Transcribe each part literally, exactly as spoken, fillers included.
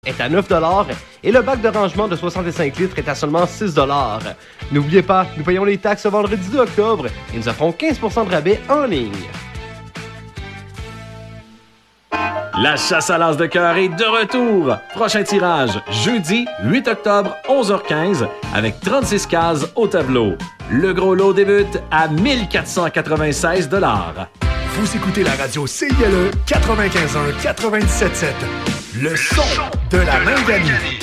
est à neuf dollars et le bac de rangement de soixante-cinq litres est à seulement six dollars. N'oubliez pas, nous payons les taxes ce vendredi deux octobre et nous offrons quinze pour cent de rabais en ligne. La chasse à l'as de cœur est de retour. Prochain tirage, jeudi huit octobre, onze heures quinze, avec trente-six cases au tableau. Le gros lot débute à mille quatre cent quatre-vingt-seize dollars. Vous écoutez la radio C I L E quatre-vingt-quinze un quatre-vingt-dix-sept sept. Le son de la Manganie.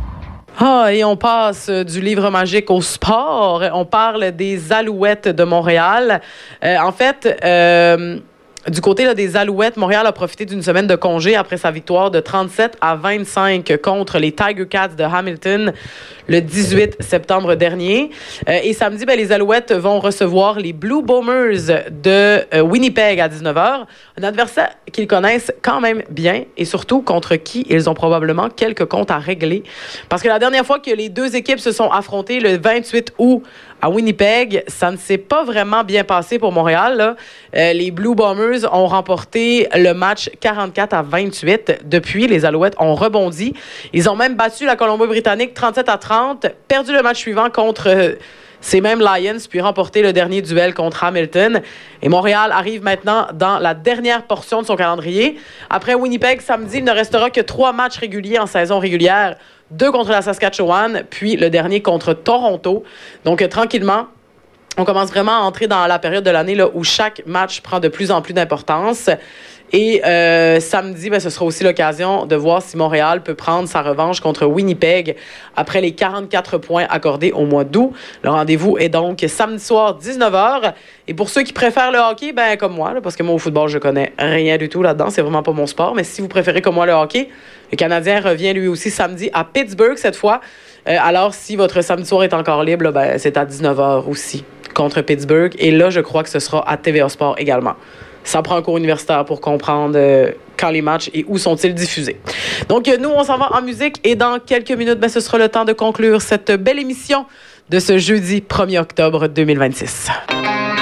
Ah, et on passe du livre magique au sport. On parle des Alouettes de Montréal. Euh, en fait, euh, du côté là, des Alouettes, Montréal a profité d'une semaine de congé après sa victoire de trente-sept à vingt-cinq contre les Tiger Cats de Hamilton le dix-huit septembre dernier. Euh, et samedi, ben, les Alouettes vont recevoir les Blue Bombers de euh, Winnipeg à dix-neuf heures. Un adversaire qu'ils connaissent quand même bien et surtout contre qui ils ont probablement quelques comptes à régler. Parce que la dernière fois que les deux équipes se sont affrontées, le vingt-huit août à Winnipeg, ça ne s'est pas vraiment bien passé pour Montréal. Là. Euh, les Blue Bombers ont remporté le match quarante-quatre à vingt-huit. Depuis, les Alouettes ont rebondi. Ils ont même battu la Colombie-Britannique trente-sept à trente, perdu le match suivant contre euh, ces mêmes Lions, puis remporté le dernier duel contre Hamilton. Et Montréal arrive maintenant dans la dernière portion de son calendrier. Après Winnipeg, samedi, il ne restera que trois matchs réguliers en saison régulière. Deux contre la Saskatchewan, puis le dernier contre Toronto. Donc, euh, tranquillement, on commence vraiment à entrer dans la période de l'année là, où chaque match prend de plus en plus d'importance. Et euh, samedi, ben, ce sera aussi l'occasion de voir si Montréal peut prendre sa revanche contre Winnipeg après les quarante-quatre points accordés au mois d'août. Le rendez-vous est donc samedi soir, dix-neuf heures. Et pour ceux qui préfèrent le hockey, ben comme moi, là, parce que moi, au football, je connais rien du tout là-dedans. C'est vraiment pas mon sport. Mais si vous préférez comme moi le hockey, le Canadien revient lui aussi samedi à Pittsburgh cette fois. Euh, alors, si votre samedi soir est encore libre, là, ben, c'est à dix-neuf heures aussi contre Pittsburgh. Et là, je crois que ce sera à T V A Sport également. Ça prend un cours universitaire pour comprendre euh, quand les matchs et où sont-ils diffusés. Donc, euh, nous, on s'en va en musique et dans quelques minutes, ben, ce sera le temps de conclure cette belle émission de ce jeudi premier octobre deux mille vingt-six.